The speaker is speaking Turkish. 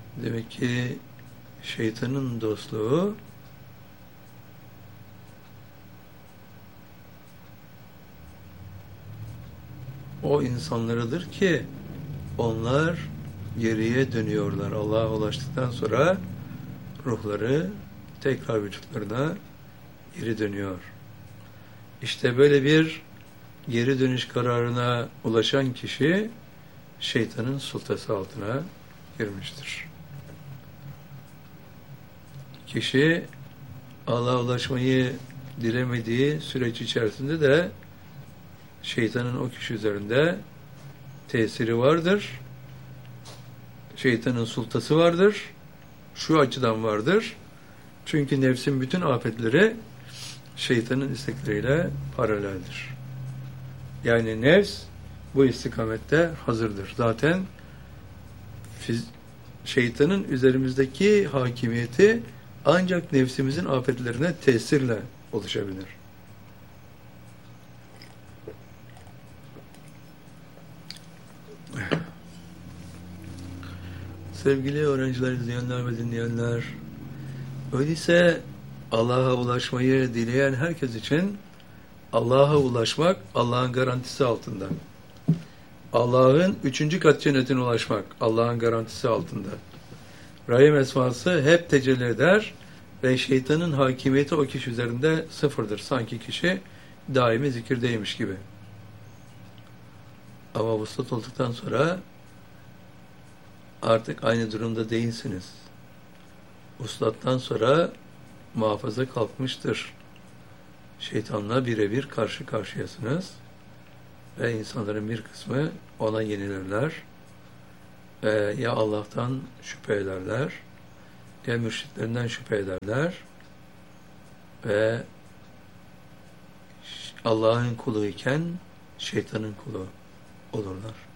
Demek ki şeytanın dostluğu o insanlarıdır ki onlar geriye dönüyorlar. Allah'a ulaştıktan sonra ruhları tekrar vücutlarına geri dönüyor. İşte böyle bir geri dönüş kararına ulaşan kişi şeytanın sultası altına girmiştir. Kişi Allah'a ulaşmayı dilemediği süreç içerisinde de şeytanın o kişi üzerinde tesiri vardır. Şeytanın sultası vardır. Şu açıdan vardır. Çünkü nefsin bütün afetleri şeytanın istekleriyle paraleldir. Yani nefs bu istikamette hazırdır. Zaten şeytanın üzerimizdeki hakimiyeti ancak nefsimizin afetlerine tesirle oluşabilir. Sevgili öğrenciler, izleyenler ve dinleyenler, öyleyse Allah'a ulaşmayı dileyen herkes için Allah'a ulaşmak Allah'ın garantisi altında. Allah'ın 3. kat cennetine ulaşmak Allah'ın garantisi altında. Rahim esması hep tecelli eder ve şeytanın hakimiyeti o kişi üzerinde sıfırdır. Sanki kişi daimi zikirdeymiş gibi. Ama vuslat olduktan sonra artık aynı durumda değilsiniz. Vuslattan sonra muhafaza kalkmıştır. Şeytanla birebir karşı karşıyasınız ve insanların bir kısmı ona yenilirler ve ya Allah'tan şüphe ederler ya mürşitlerinden şüphe ederler ve Allah'ın kulu iken şeytanın kulu olurlar.